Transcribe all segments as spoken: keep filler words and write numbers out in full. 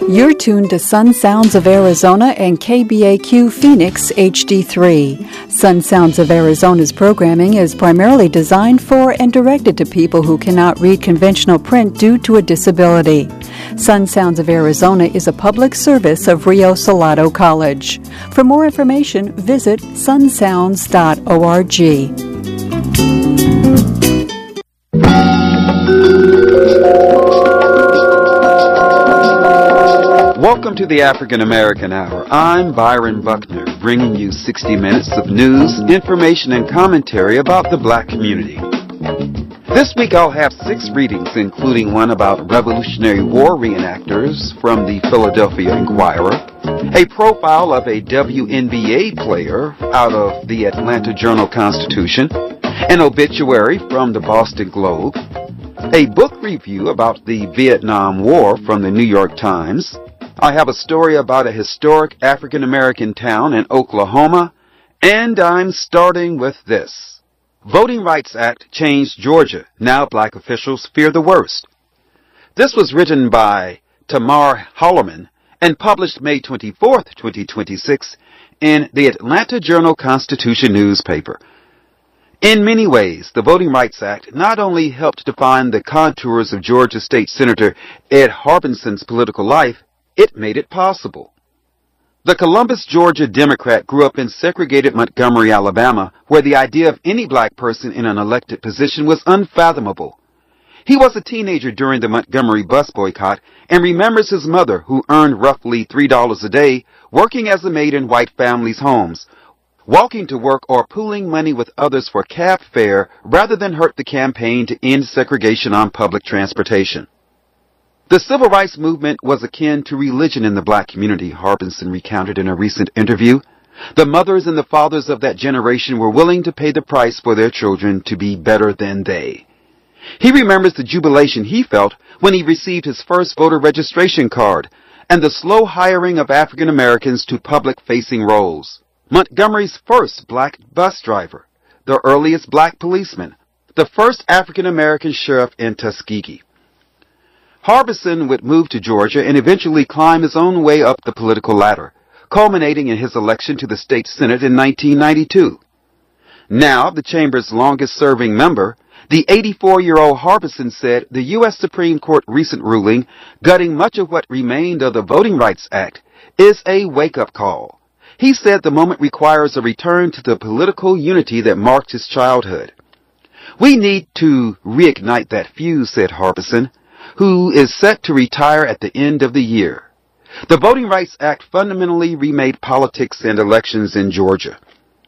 You're tuned to Sun Sounds of Arizona and K B A Q Phoenix H D three. Sun Sounds of Arizona's programming is primarily designed for and directed to people who cannot read conventional print due to a disability. Sun Sounds of Arizona is a public service of Rio Salado College. For more information, visit sun sounds dot org. Welcome to the African American Hour. I'm Byron Buckner, bringing you sixty minutes of news, information, and commentary about the black community. This week I'll have six readings, including one about Revolutionary War reenactors from the Philadelphia Inquirer, a profile of a W N B A player out of the Atlanta Journal-Constitution, an obituary from the Boston Globe, a book review about the Vietnam War from the New York Times. I have a story about a historic African-American town in Oklahoma, and I'm starting with this. Voting Rights Act changed Georgia. Now black officials fear the worst. This was written by Tamar Hollerman and published May twenty-fourth, twenty twenty-six in the Atlanta Journal-Constitution newspaper. In many ways, the Voting Rights Act not only helped define the contours of Georgia State Senator Ed Harbison's political life, it made it possible. The Columbus, Georgia Democrat grew up in segregated Montgomery, Alabama, where the idea of any black person in an elected position was unfathomable. He was a teenager during the Montgomery bus boycott and remembers his mother, who earned roughly three dollars a day, working as a maid in white families' homes, walking to work or pooling money with others for cab fare rather than hurt the campaign to end segregation on public transportation. The civil rights movement was akin to religion in the black community, Harbison recounted in a recent interview. The mothers and the fathers of that generation were willing to pay the price for their children to be better than they. He remembers the jubilation he felt when he received his first voter registration card and the slow hiring of African Americans to public-facing roles. Montgomery's first black bus driver, the earliest black policeman, the first African American sheriff in Tuskegee. Harbison would move to Georgia and eventually climb his own way up the political ladder, culminating in his election to the state Senate in nineteen ninety-two. Now, the chamber's longest-serving member, the eighty-four-year-old Harbison said the U S Supreme Court recent ruling, gutting much of what remained of the Voting Rights Act, is a wake-up call. He said the moment requires a return to the political unity that marked his childhood. We need to reignite that fuse, said Harbison, who is set to retire at the end of the year. The Voting Rights Act fundamentally remade politics and elections in Georgia.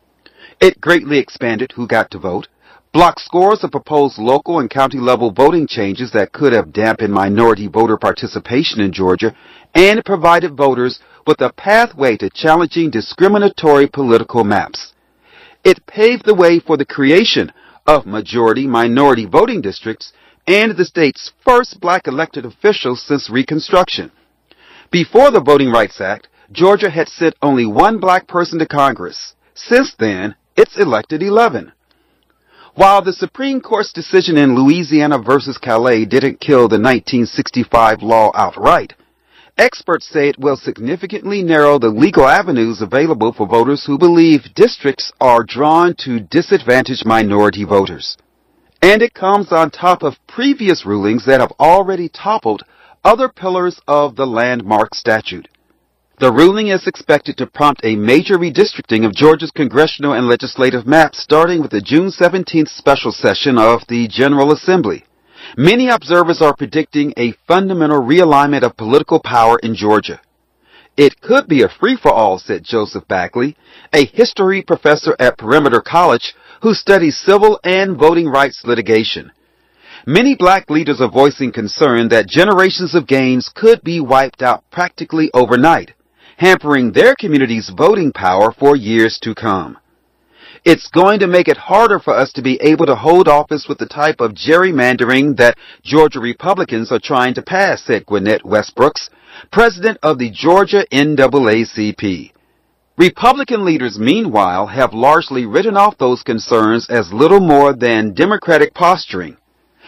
It greatly expanded who got to vote, blocked scores of proposed local and county-level voting changes that could have dampened minority voter participation in Georgia, and provided voters with a pathway to challenging discriminatory political maps. It paved the way for the creation of majority-minority voting districts and the state's first black elected officials since Reconstruction. Before the Voting Rights Act, Georgia had sent only one black person to Congress. Since then, it's elected eleven. While the Supreme Court's decision in Louisiana versus Calais didn't kill the nineteen sixty-five law outright, experts say it will significantly narrow the legal avenues available for voters who believe districts are drawn to disadvantaged minority voters. And it comes on top of previous rulings that have already toppled other pillars of the landmark statute. The ruling is expected to prompt a major redistricting of Georgia's congressional and legislative maps starting with the June seventeenth special session of the General Assembly. Many observers are predicting a fundamental realignment of political power in Georgia. It could be a free-for-all, said Joseph Bagley, a history professor at Perimeter College who studies civil and voting rights litigation. Many black leaders are voicing concern that generations of gains could be wiped out practically overnight, hampering their community's voting power for years to come. It's going to make it harder for us to be able to hold office with the type of gerrymandering that Georgia Republicans are trying to pass, said Gwinnett Westbrooks, president of the Georgia N double A C P. Republican leaders, meanwhile, have largely written off those concerns as little more than Democratic posturing.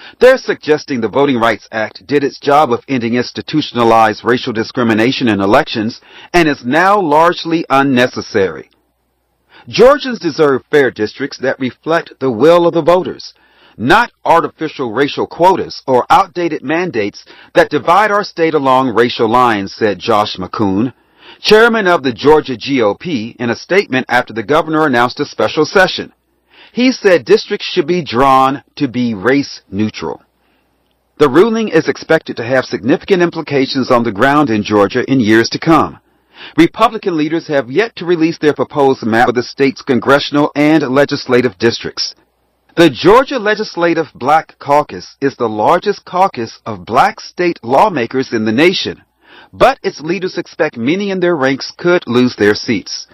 They're suggesting the Voting Rights Act did its job of ending institutionalized racial discrimination in elections and is now largely unnecessary. Georgians deserve fair districts that reflect the will of the voters, not artificial racial quotas or outdated mandates that divide our state along racial lines, said Josh McCoon, chairman of the Georgia G O P, in a statement after the governor announced a special session. He said districts should be drawn to be race neutral. The ruling is expected to have significant implications on the ground in Georgia in years to come. Republican leaders have yet to release their proposed map of the state's congressional and legislative districts. The Georgia Legislative Black Caucus is the largest caucus of black state lawmakers in the nation, but its leaders expect many in their ranks could lose their seats.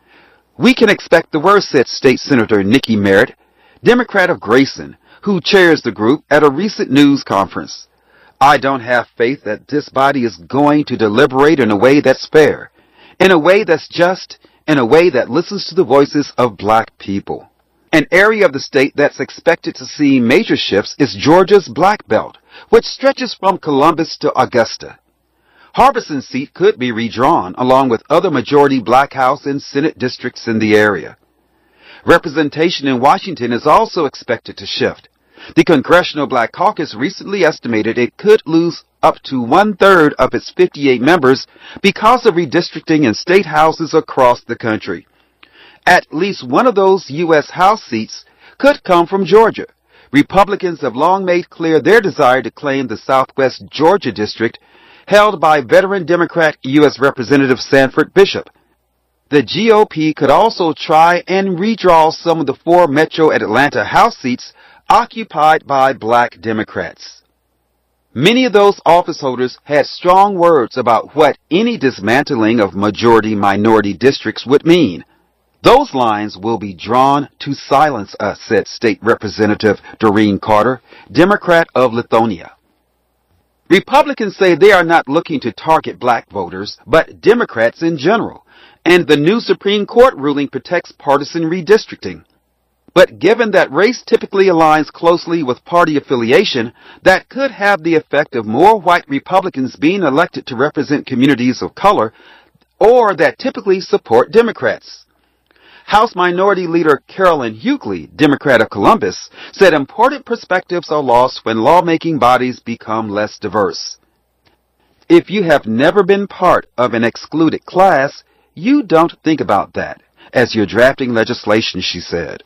We can expect the worst, said State Senator Nikki Merritt, Democrat of Grayson, who chairs the group, at a recent news conference. I don't have faith that this body is going to deliberate in a way that's fair, in a way that's just, in a way that listens to the voices of black people. An area of the state that's expected to see major shifts is Georgia's Black Belt, which stretches from Columbus to Augusta. Harbison's seat could be redrawn, along with other majority black House and Senate districts in the area. Representation in Washington is also expected to shift. The Congressional Black Caucus recently estimated it could lose up to one-third of its fifty-eight members because of redistricting in state houses across the country. At least one of those U S House seats could come from Georgia. Republicans have long made clear their desire to claim the Southwest Georgia district held by veteran Democrat U S Representative Sanford Bishop. The G O P could also try and redraw some of the four Metro Atlanta House seats occupied by black Democrats. Many of those office holders had strong words about what any dismantling of majority-minority districts would mean. Those lines will be drawn to silence us, said State Representative Doreen Carter, Democrat of Lithonia. Republicans say they are not looking to target black voters, but Democrats in general, and the new Supreme Court ruling protects partisan redistricting. But given that race typically aligns closely with party affiliation, that could have the effect of more white Republicans being elected to represent communities of color, or that typically support Democrats. House Minority Leader Carolyn Hughley, Democrat of Columbus, said important perspectives are lost when lawmaking bodies become less diverse. If you have never been part of an excluded class, you don't think about that as you're drafting legislation, she said.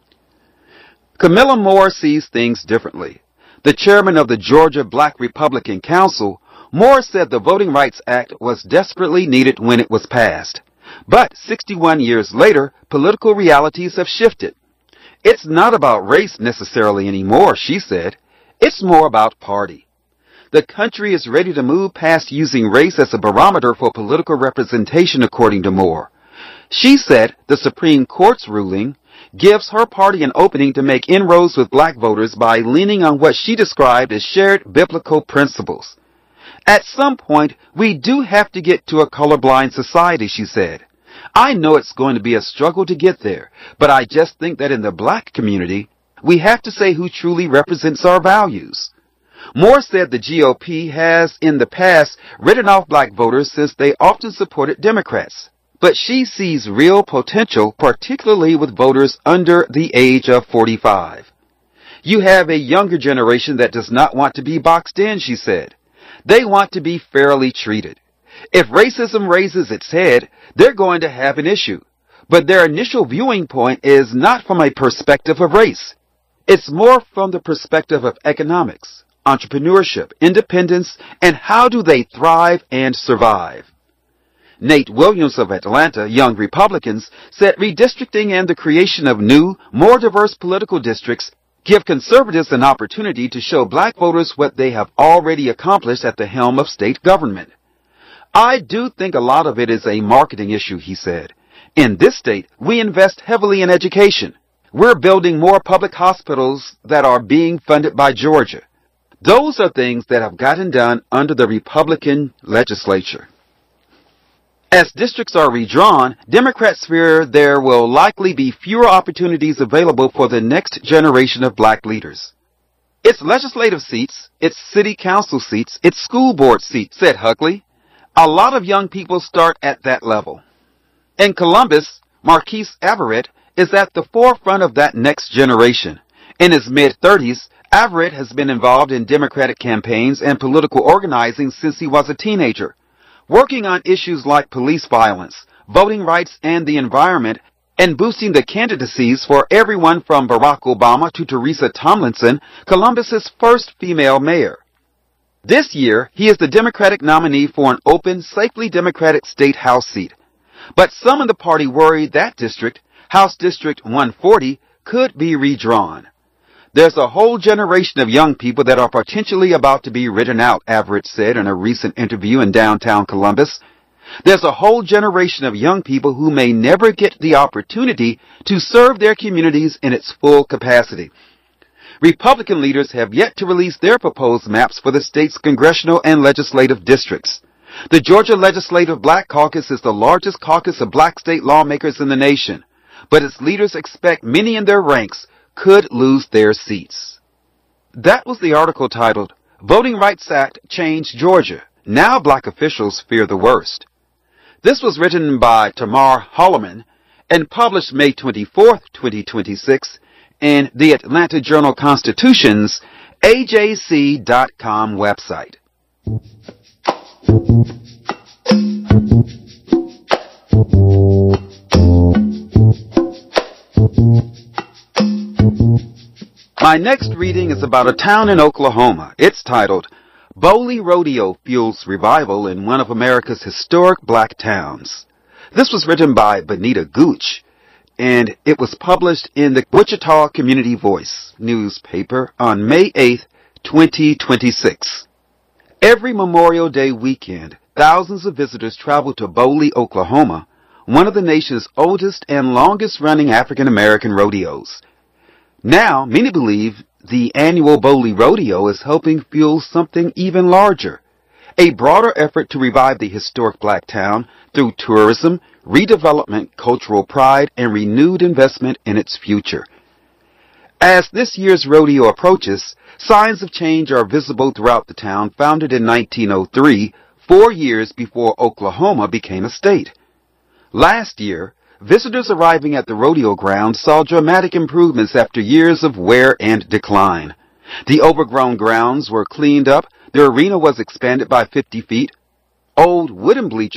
Camilla Moore sees things differently. The chairman of the Georgia Black Republican Council, Moore said the Voting Rights Act was desperately needed when it was passed. But sixty-one years later, political realities have shifted. It's not about race necessarily anymore, she said. It's more about party. The country is ready to move past using race as a barometer for political representation, according to Moore. She said the Supreme Court's ruling gives her party an opening to make inroads with black voters by leaning on what she described as shared biblical principles. At some point, we do have to get to a colorblind society, she said. I know it's going to be a struggle to get there, but I just think that in the black community, we have to say who truly represents our values. Moore said the G O P has, in the past, written off black voters since they often supported Democrats. But she sees real potential, particularly with voters under the age of forty-five. You have a younger generation that does not want to be boxed in, she said. They want to be fairly treated. If racism raises its head, they're going to have an issue. But their initial viewing point is not from a perspective of race. It's more from the perspective of economics, entrepreneurship, independence, and how do they thrive and survive. Nate Williams of Atlanta, Young Republicans, said redistricting and the creation of new, more diverse political districts give conservatives an opportunity to show black voters what they have already accomplished at the helm of state government. I do think a lot of it is a marketing issue, he said. In this state, we invest heavily in education. We're building more public hospitals that are being funded by Georgia. Those are things that have gotten done under the Republican legislature. As districts are redrawn, Democrats fear there will likely be fewer opportunities available for the next generation of black leaders. Its legislative seats, its city council seats, its school board seats, said Huckley. A lot of young people start at that level. In Columbus, Marquise Everett is at the forefront of that next generation. In his mid-thirties, Everett has been involved in Democratic campaigns and political organizing since he was a teenager, working on issues like police violence, voting rights and the environment, and boosting the candidacies for everyone from Barack Obama to Teresa Tomlinson, Columbus's first female mayor. This year, he is the Democratic nominee for an open, safely Democratic state House seat. But some in the party worry that district, House District one forty, could be redrawn. There's a whole generation of young people that are potentially about to be written out, Everett said in a recent interview in downtown Columbus. There's a whole generation of young people who may never get the opportunity to serve their communities in its full capacity. Republican leaders have yet to release their proposed maps for the state's congressional and legislative districts. The Georgia Legislative Black Caucus is the largest caucus of black state lawmakers in the nation, but its leaders expect many in their ranks could lose their seats. That was the article titled, Voting Rights Act Changed Georgia. Now black officials fear the worst. This was written by Tamar Holloman and published May twenty-fourth, twenty twenty-six in the Atlanta Journal-Constitution's A J C dot com website. My next reading is about a town in Oklahoma. It's titled, Boley Rodeo Fuels Revival in One of America's Historic Black Towns. This was written by Benita Gooch, and it was published in the Wichita Community Voice newspaper on May eighth, twenty twenty-six. Every Memorial Day weekend, thousands of visitors travel to Boley, Oklahoma, one of the nation's oldest and longest-running African-American rodeos. Now, many believe the annual Boley Rodeo is helping fuel something even larger, a broader effort to revive the historic black town through tourism, redevelopment, cultural pride, and renewed investment in its future. As this year's rodeo approaches, signs of change are visible throughout the town, founded in nineteen oh three, four years before Oklahoma became a state. Last year, visitors arriving at the rodeo grounds saw dramatic improvements after years of wear and decline. The overgrown grounds were cleaned up, the arena was expanded by fifty feet, old wooden bleachers